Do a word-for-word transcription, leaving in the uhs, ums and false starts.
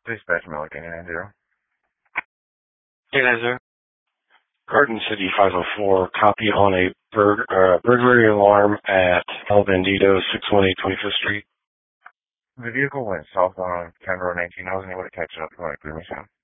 Dispatch Milligan nine zero. Hey, Nazar. Garden City five oh four, copy on a bur- uh, burglary alarm at El Bandito, six one eight twenty-fifth Street. The vehicle went southbound on County Road nineteen. I wasn't able to catch it up. You want to clear me sound?